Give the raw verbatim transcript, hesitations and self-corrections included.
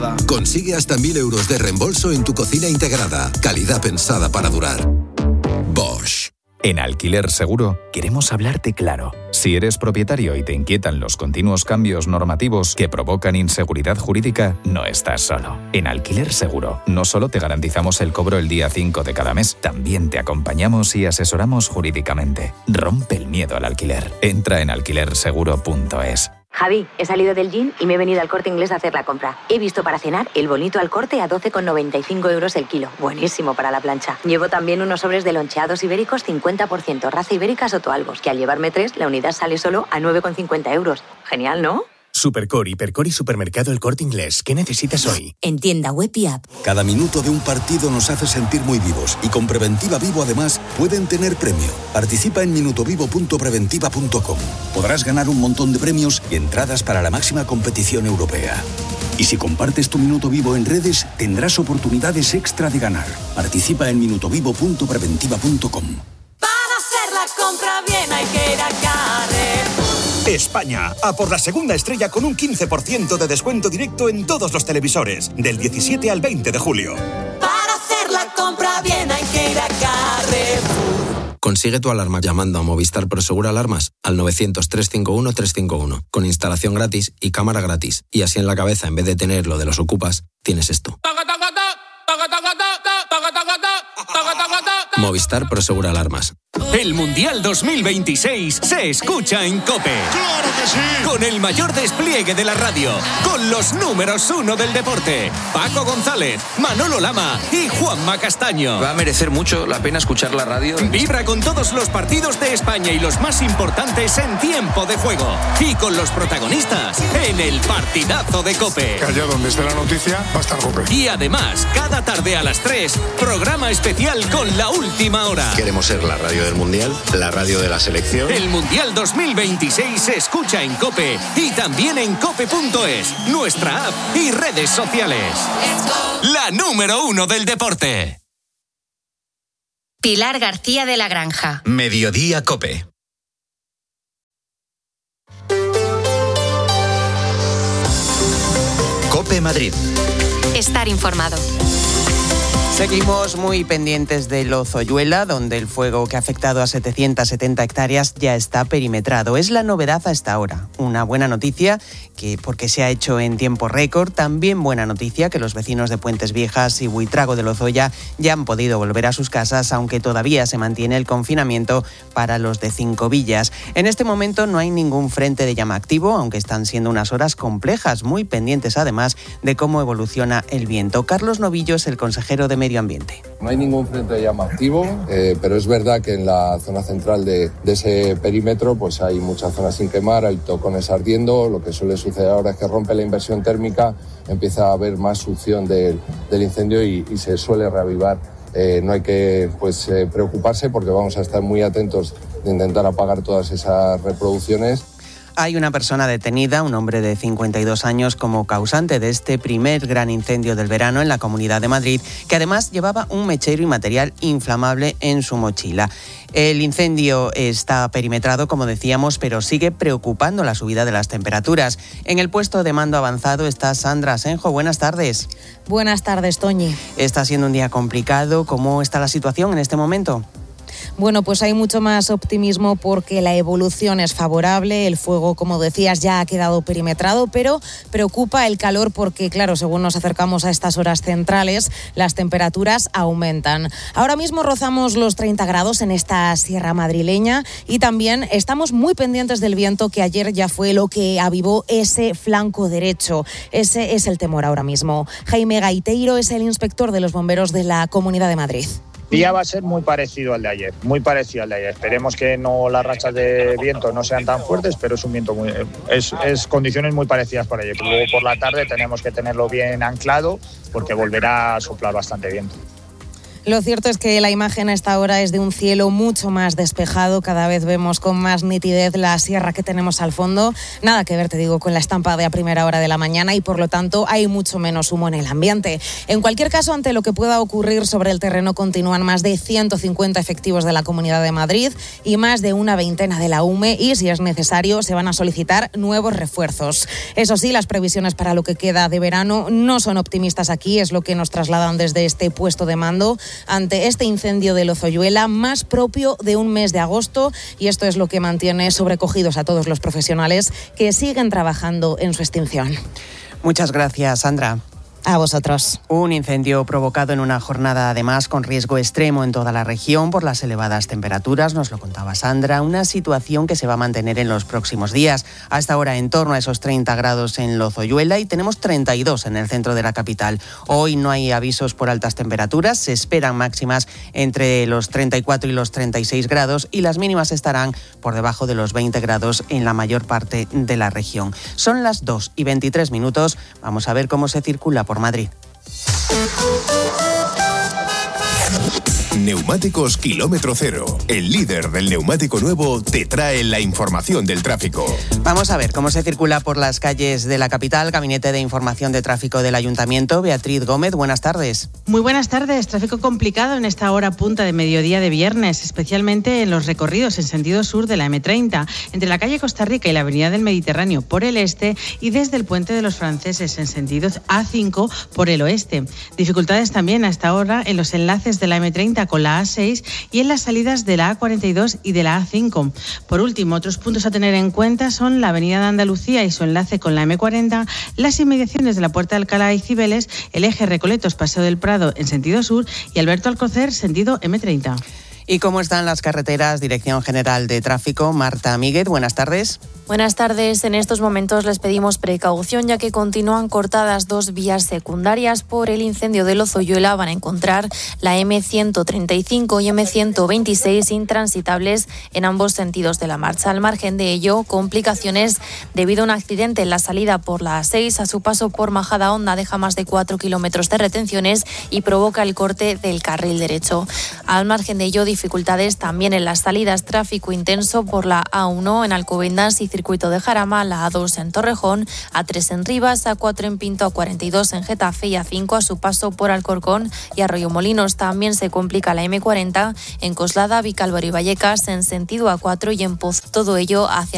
Consigue hasta mil euros de reembolso en tu cocina integrada. Calidad pensada para durar. Bosch. En Alquiler Seguro queremos hablarte claro. Si eres propietario y te inquietan los continuos cambios normativos que provocan inseguridad jurídica, no estás solo. En Alquiler Seguro no solo te garantizamos el cobro el día cinco de cada mes, también te acompañamos y asesoramos jurídicamente. Rompe el miedo al alquiler. Entra en alquiler seguro punto es. Javi, he salido del gym y me he venido al Corte Inglés a hacer la compra. He visto para cenar el bonito al corte a doce con noventa y cinco euros el kilo. Buenísimo para la plancha. Llevo también unos sobres de loncheados ibéricos cincuenta por ciento raza ibérica Sotoalbos, que al llevarme tres, la unidad sale solo a nueve con cincuenta euros. Genial, ¿no? Supercor, Hipercor y Supermercado El Corte Inglés. ¿Qué necesitas hoy? En tienda web y app. Cada minuto de un partido nos hace sentir muy vivos y con Preventiva Vivo además pueden tener premio. Participa en minutovivo punto preventiva punto com. Podrás ganar un montón de premios y entradas para la máxima competición europea. Y si compartes tu minuto vivo en redes, tendrás oportunidades extra de ganar. Participa en minutovivo punto preventiva punto com. Para hacer la compra bien hay que ir a Carrefour. España, a por la segunda estrella con un quince por ciento de descuento directo en todos los televisores, del diecisiete al veinte de julio. Para hacer la compra bien hay que ir a Carrefour. Consigue tu alarma llamando a Movistar Prosegur Alarmas al novecientos, trescientos cincuenta y uno, trescientos cincuenta y uno, con instalación gratis y cámara gratis. Y así en la cabeza, en vez de tener lo de los ocupas, tienes esto. Movistar Prosegur Alarmas. El Mundial dos mil veintiséis se escucha en COPE. ¡Claro que sí! Con el mayor despliegue de la radio, con los números uno del deporte, Paco González, Manolo Lama y Juanma Castaño. Va a merecer mucho la pena escuchar la radio. Vibra con todos los partidos de España y los más importantes en tiempo de juego. Y con los protagonistas en el partidazo de COPE. Que allá donde esté la noticia va a estar COPE. Y además, cada tarde a las tres, programa especial con la última hora. Queremos ser la radio del Mundial, la radio de la selección. El Mundial dos mil veintiséis se escucha en COPE y también en cope punto es, nuestra app y redes sociales. La número uno del deporte. Pilar García de la Granja. Mediodía COPE. COPE Madrid. Estar informado. Seguimos muy pendientes de Lozoyuela, donde el fuego que ha afectado a setecientas setenta hectáreas ya está perimetrado. Es la novedad a esta hora. Una buena noticia que, porque se ha hecho en tiempo récord. También buena noticia que los vecinos de Puentes Viejas y Buitrago de Lozoya ya han podido volver a sus casas, aunque todavía se mantiene el confinamiento para los de Cinco Villas. En este momento no hay ningún frente de llama activo, aunque están siendo unas horas complejas, muy pendientes además de cómo evoluciona el viento. Carlos Novillo es el consejero de Medio Ambiente. No hay ningún frente de llama activo, eh, pero es verdad que en la zona central de, de ese perímetro pues hay muchas zonas sin quemar, hay tocones ardiendo. Lo que suele suceder ahora es que rompe la inversión térmica, empieza a haber más succión del, del incendio y, y se suele reavivar. Eh, no hay que pues, eh, preocuparse porque vamos a estar muy atentos de intentar apagar todas esas reproducciones. Hay una persona detenida, un hombre de cincuenta y dos años, como causante de este primer gran incendio del verano en la Comunidad de Madrid, que además llevaba un mechero y material inflamable en su mochila. El incendio está perimetrado, como decíamos, pero sigue preocupando la subida de las temperaturas. En el puesto de mando avanzado está Sandra Asenjo. Buenas tardes. Buenas tardes, Toñi. Está siendo un día complicado. ¿Cómo está la situación en este momento? Bueno, pues hay mucho más optimismo porque la evolución es favorable. El fuego, como decías, ya ha quedado perimetrado, pero preocupa el calor porque, claro, según nos acercamos a estas horas centrales, las temperaturas aumentan. Ahora mismo rozamos los treinta grados en esta sierra madrileña y también estamos muy pendientes del viento, que ayer ya fue lo que avivó ese flanco derecho. Ese es el temor ahora mismo. Jaime Gaiteiro es el inspector de los bomberos de la Comunidad de Madrid. El día va a ser muy parecido al de ayer, muy parecido al de ayer. Esperemos que no las rachas de viento no sean tan fuertes, pero es un viento muy, es, es condiciones muy parecidas para ayer. Luego por la tarde tenemos que tenerlo bien anclado porque volverá a soplar bastante viento. Lo cierto es que la imagen a esta hora es de un cielo mucho más despejado. Cada vez vemos con más nitidez la sierra que tenemos al fondo. Nada que ver, te digo, con la estampa de a primera hora de la mañana y por lo tanto hay mucho menos humo en el ambiente. En cualquier caso, ante lo que pueda ocurrir sobre el terreno, continúan más de ciento cincuenta efectivos de la Comunidad de Madrid y más de una veintena de la U M E y, si es necesario, se van a solicitar nuevos refuerzos. Eso sí, las previsiones para lo que queda de verano no son optimistas aquí, es lo que nos trasladan desde este puesto de mando ante este incendio de Lozoyuela, más propio de un mes de agosto, y esto es lo que mantiene sobrecogidos a todos los profesionales que siguen trabajando en su extinción. Muchas gracias, Sandra. A vosotros. Un incendio provocado en una jornada, además, con riesgo extremo en toda la región por las elevadas temperaturas, nos lo contaba Sandra, una situación que se va a mantener en los próximos días. Hasta ahora en torno a esos treinta grados en Lozoyuela y tenemos treinta y dos en el centro de la capital. Hoy no hay avisos por altas temperaturas, se esperan máximas entre los treinta y cuatro y los treinta y seis grados y las mínimas estarán por debajo de los veinte grados en la mayor parte de la región. Son las dos y veintitrés minutos, vamos a ver cómo se circula por Madrid. Neumáticos Kilómetro Cero, el líder del neumático nuevo, te trae la información del tráfico. Vamos a ver cómo se circula por las calles de la capital. Gabinete de Información de Tráfico del Ayuntamiento. Beatriz Gómez, buenas tardes. Muy buenas tardes. Tráfico complicado en esta hora punta de mediodía de viernes, especialmente en los recorridos en sentido sur de la eme treinta, entre la calle Costa Rica y la avenida del Mediterráneo por el este y desde el puente de los Franceses en sentido a cinco por el oeste. Dificultades también a esta hora en los enlaces de la eme treinta con la a seis y en las salidas de la a cuarenta y dos y de la a cinco. Por último, otros puntos a tener en cuenta son la avenida de Andalucía y su enlace con la eme cuarenta, las inmediaciones de la Puerta de Alcalá y Cibeles, el eje Recoletos Paseo del Prado en sentido sur y Alberto Alcocer sentido eme treinta. ¿Y cómo están las carreteras? Dirección General de Tráfico, Marta Míguez, buenas tardes. Buenas tardes. En estos momentos les pedimos precaución ya que continúan cortadas dos vías secundarias por el incendio de Lozoyuela. Van a encontrar la eme ciento treinta y cinco y eme ciento veintiséis intransitables en ambos sentidos de la marcha. Al margen de ello, complicaciones debido a un accidente en la salida por la a seis. A su paso por Majadahonda deja más de cuatro kilómetros de retenciones y provoca el corte del carril derecho. Al margen de ello, dificultades también en las salidas, tráfico intenso por la a uno en Alcobendas y Circuito de Jarama, la a dos en Torrejón, a tres en Rivas, a cuatro en Pinto, a cuarenta y dos en Getafe y a cinco a su paso por Alcorcón y Arroyomolinos. También se complica la eme cuarenta en Coslada, Vicálvaro y Vallecas en sentido a cuatro y en Poz. Todo ello hacia